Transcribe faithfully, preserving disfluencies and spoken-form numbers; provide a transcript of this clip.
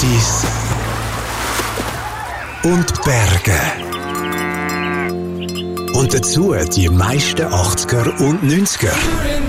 Partys und Berge. Und dazu die meisten achtziger und neunziger.